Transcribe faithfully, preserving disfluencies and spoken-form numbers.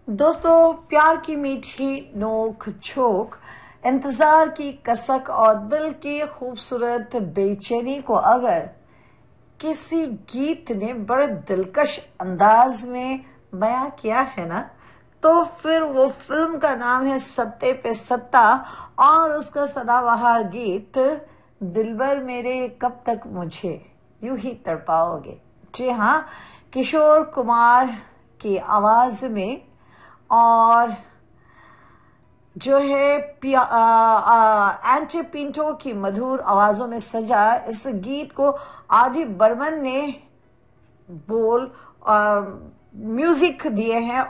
दोस्तों, प्यार की मीठी नोक झोंक, इंतजार की कसक और दिल की खूबसूरत बेचैनी को अगर किसी गीत ने बड़े दिलकश अंदाज में बयां किया है ना, तो फिर वो फिल्म का नाम है सत्ते पे सत्ता और उसका सदाबहार गीत दिलबर मेरे कब तक मुझे यूं ही तड़पाओगे। जी हाँ, किशोर कुमार की आवाज में और जो है एंटी पिंटो की मधुर आवाजों में सजा इस गीत को आर डी बर्मन ने बोल म्यूजिक दिए हैं।